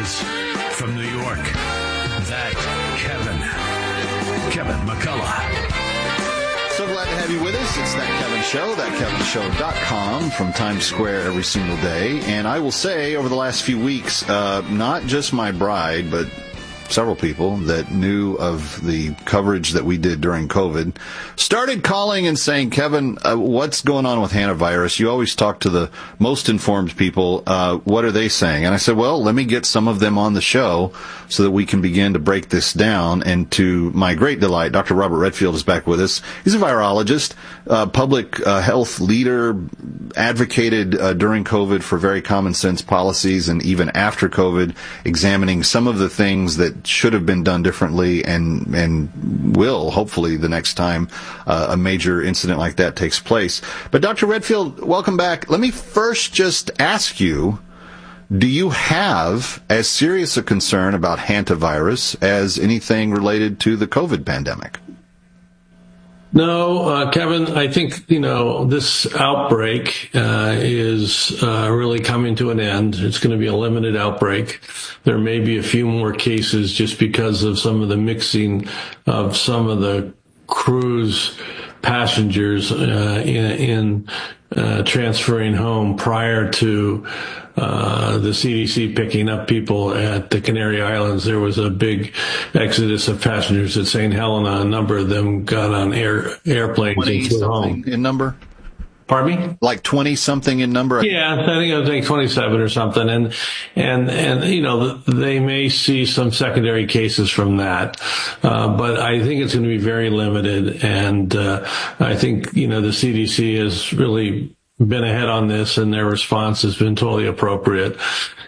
is from New York, that Kevin McCullough. So glad to have you with us. It's That Kevin Show, thatkevinshow.com from Times Square every single day. And I will say, over the last few weeks, not just my bride, but several people that knew of the coverage that we did during COVID started calling and saying, Kevin, what's going on with hantavirus? You always talk to the most informed people. What are they saying? And I said, well, let me get some of them on the show so that we can begin to break this down. And to my great delight, Dr. Robert Redfield is back with us. He's a virologist, public health leader, advocated during COVID for very common sense policies, and even after COVID, examining some of the things that should have been done differently and will, hopefully, the next time a major incident like that takes place. But Dr. Redfield, welcome back. Let me first just ask you, do you have as serious a concern about hantavirus as anything related to the COVID pandemic? No, Kevin, I think, this outbreak is really coming to an end. It's going to be a limited outbreak. There may be a few more cases just because of some of the mixing of some of the cruise passengers in transferring home prior to the CDC picking up people at the Canary Islands. There was a big exodus of passengers at St. Helena. A number of them got on airplanes and flew home. In number? Pardon me? Like 20-something in number? Yeah, I think it was like 27 or something. And they may see some secondary cases from that. But I think it's going to be very limited. And I think, the CDC has really been ahead on this, and their response has been totally appropriate.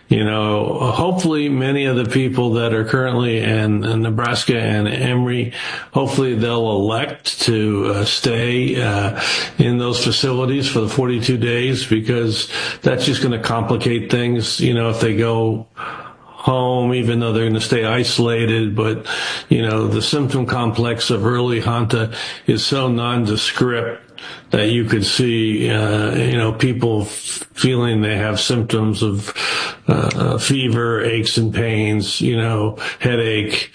Hopefully many of the people that are currently in Nebraska and Emory, hopefully they'll elect to stay in those facilities for the 42 days, because that's just going to complicate things, if they go home, even though they're going to stay isolated. But, the symptom complex of early Hanta is so nondescript that you could see, people feeling they have symptoms of fever, aches and pains, headache,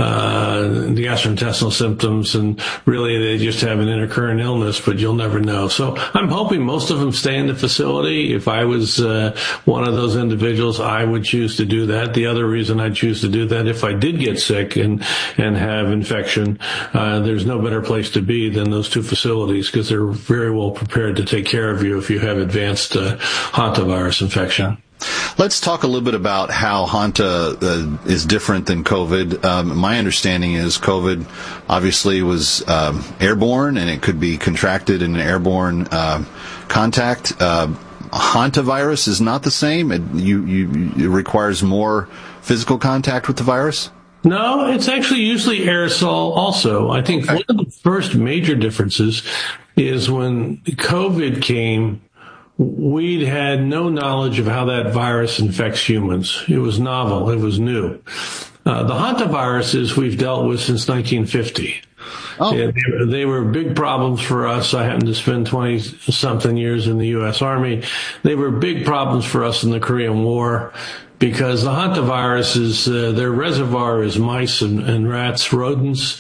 the gastrointestinal symptoms, and really they just have an intercurrent illness, but you'll never know. So I'm hoping most of them stay in the facility. If I was one of those individuals, I would choose to do that. The other reason I'd choose to do that, if I did get sick and have infection, there's no better place to be than those two facilities, because they're very well prepared to take care of you if you have advanced hantavirus infection. Let's talk a little bit about how Hanta is different than COVID. My understanding is COVID obviously was airborne, and it could be contracted in an airborne contact. Hantavirus is not the same. It requires more physical contact with the virus? No, it's actually usually aerosol also. I think one of the first major differences is when COVID came, we'd had no knowledge of how that virus infects humans. It was novel. It was new. The hantaviruses we've dealt with since 1950. Oh. They were big problems for us. I happened to spend 20-something years in the U.S. Army. They were big problems for us in the Korean War, because the hantaviruses, their reservoir is mice and rats, rodents,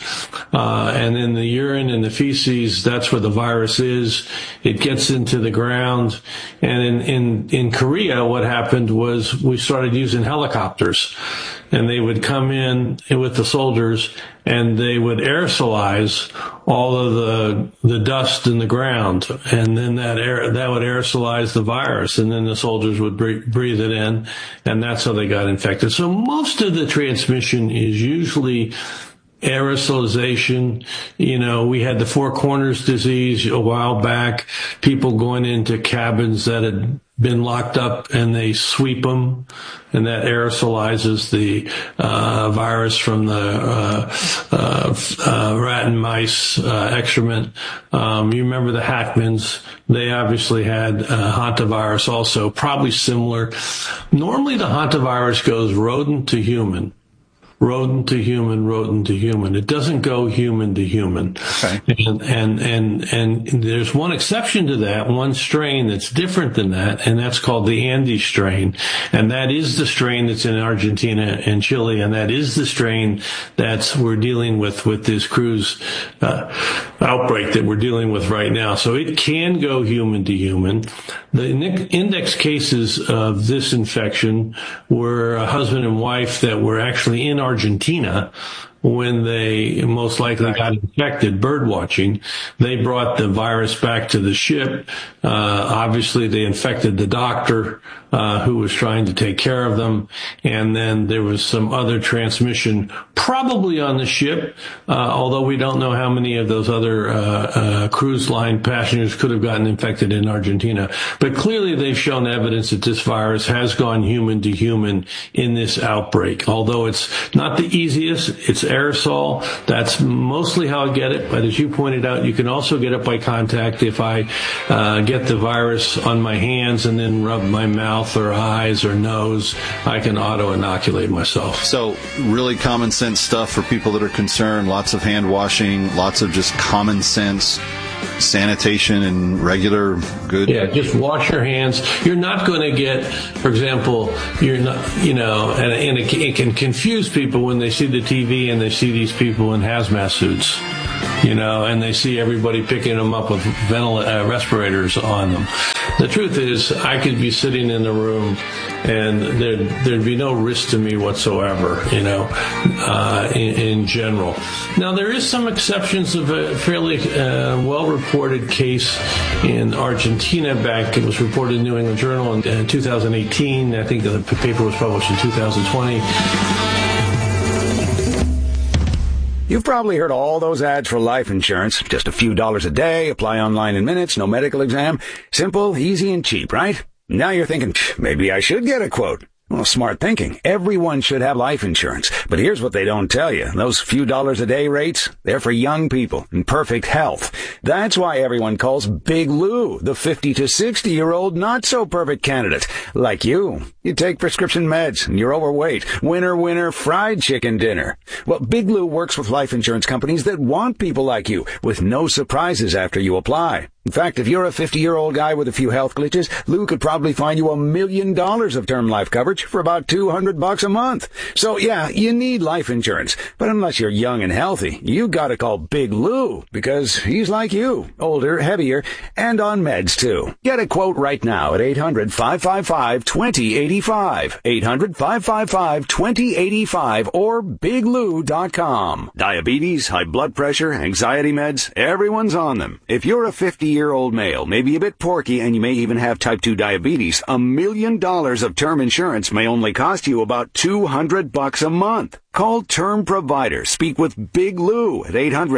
and in the urine and the feces, that's where the virus is. It gets into the ground. And in Korea, what happened was we started using helicopters, and they would come in with the soldiers, and they would aerosolize all of the dust in the ground, and then that would aerosolize the virus, and then the soldiers would breathe it in, and that's how they got infected. So most of the transmission is usually aerosolization. We had the Four Corners disease a while back, people going into cabins that had been locked up, and they sweep them, and that aerosolizes the virus from the rat and mice excrement. You remember the Hackmans? They obviously had hantavirus also, probably similar. Normally the hantavirus goes rodent to human. rodent to human, rodent to human. It doesn't go human to human. Okay. And there's one exception to that, one strain that's different than that, and that's called the Andes strain. And that is the strain that's in Argentina and Chile, and that is the strain that's we're dealing with this cruise outbreak that we're dealing with right now. So it can go human to human. The index cases of this infection were a husband and wife that were actually in Argentina when they most likely got infected bird watching. They brought the virus back to the ship. Obviously, they infected the doctor who was trying to take care of them. And then there was some other transmission, probably on the ship, although we don't know how many of those other cruise line passengers could have gotten infected in Argentina. But clearly, they've shown evidence that this virus has gone human to human in this outbreak. Although it's not the easiest, it's aerosol. That's mostly how I get it. But as you pointed out, you can also get it by contact. If I get the virus on my hands and then rub my mouth or eyes or nose, I can auto-inoculate myself. So really common sense stuff for people that are concerned. Lots of hand washing, lots of just common sense sanitation and regular good. Yeah, just wash your hands. You're not going to get, for example, you're not, and it can confuse people when they see the TV and they see these people in hazmat suits, and they see everybody picking them up with respirators on them. The truth is, I could be sitting in the room and there'd be no risk to me whatsoever, in general. Now, there is some exceptions of a fairly well-reported case in Argentina back. It was reported in New England Journal in 2018. I think the paper was published in 2020. You've probably heard all those ads for life insurance. Just a few dollars a day, apply online in minutes, no medical exam. Simple, easy, and cheap, right? Now you're thinking, maybe I should get a quote. Well, smart thinking. Everyone should have life insurance. But here's what they don't tell you. Those few dollars a day rates, they're for young people in perfect health. That's why everyone calls Big Lou the 50 to 60-year-old not-so-perfect candidate. Like you. You take prescription meds and you're overweight. Winner, winner, fried chicken dinner. Well, Big Lou works with life insurance companies that want people like you with no surprises after you apply. In fact, if you're a 50-year-old guy with a few health glitches, Lou could probably find you $1 million of term life coverage for about $200 a month. So yeah, you need life insurance. But unless you're young and healthy, you gotta call Big Lou because he's like you, older, heavier, and on meds too. Get a quote right now at 800-555-2085. 800-555-2085 or biglou.com. Diabetes, high blood pressure, anxiety meds, everyone's on them. If you're a 50-year-old male, maybe a bit porky, and you may even have type 2 diabetes, $1 million of term insurance may only cost you about $200 a month. Call Term Provider. Speak with Big Lou at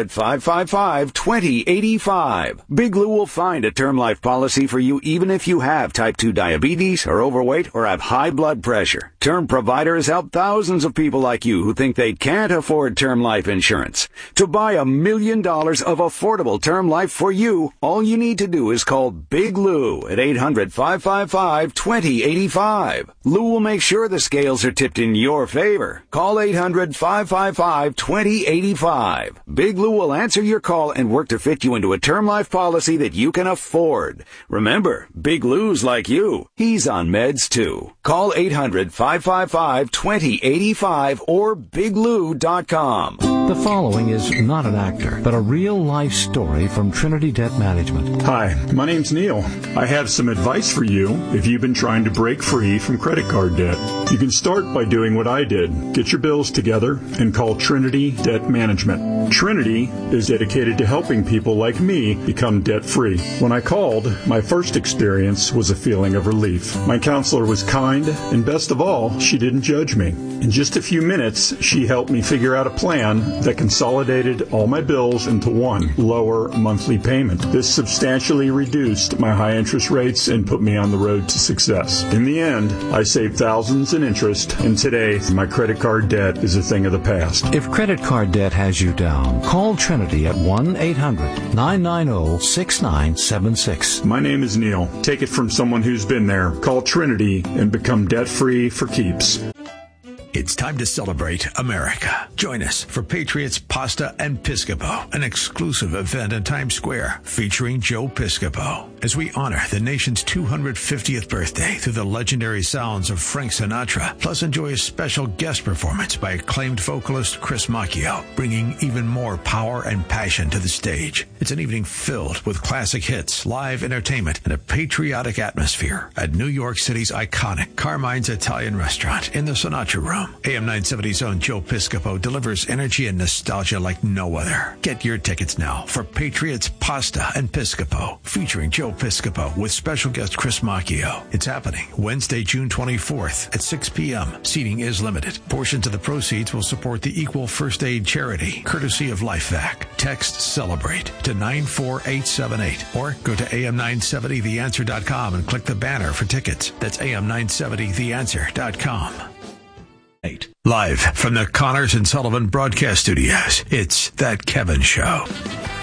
800-555-2085. Big Lou will find a term life policy for you even if you have type 2 diabetes, are overweight, or have high blood pressure. Term Provider has helped thousands of people like you who think they can't afford term life insurance. To buy $1 million of affordable term life for you, all you need to do is call Big Lou at 800-555-2085. Lou will make sure the scales are tipped in your favor. Call 800-555-2085. Big Lou will answer your call and work to fit you into a term life policy that you can afford. Remember, Big Lou's like you. He's on meds too. Call 800-555-2085 or biglou.com. The following is not an actor, but a real-life story from Trinity Debt Management. Hi, my name's Neil. I have some advice for you if you've been trying to break free from credit card debt. You can start by doing what I did. Get your bills together and call Trinity Debt Management. Trinity is dedicated to helping people like me become debt-free. When I called, my first experience was a feeling of relief. My counselor was kind, and best of all, she didn't judge me. In just a few minutes, she helped me figure out a plan that consolidated all my bills into one lower monthly payment. This substantially reduced my high interest rates and put me on the road to success. In the end, I saved thousands in interest, and today, my credit card debt is a thing of the past. If credit card debt has you down, call Trinity at 1-800-990-6976. My name is Neil. Take it from someone who's been there. Call Trinity and become debt-free for keeps. It's time to celebrate America. Join us for Patriots Pasta and Piscopo, an exclusive event in Times Square featuring Joe Piscopo, as we honor the nation's 250th birthday through the legendary sounds of Frank Sinatra, plus enjoy a special guest performance by acclaimed vocalist Chris Macchio, bringing even more power and passion to the stage. It's an evening filled with classic hits, live entertainment, and a patriotic atmosphere at New York City's iconic Carmine's Italian Restaurant in the Sinatra Room. AM 970's own Joe Piscopo delivers energy and nostalgia like no other. Get your tickets now for Patriots Pasta and Piscopo, featuring Joe Piscopo with special guest Chris Macchio. It's happening Wednesday, June 24th at 6 p.m. Seating is limited. Portions of the proceeds will support the Equal First Aid charity, courtesy of LifeVac. Text CELEBRATE to 94878 or go to am970theanswer.com and click the banner for tickets. That's am970theanswer.com. Live from the Connors and Sullivan Broadcast Studios, it's That Kevin Show.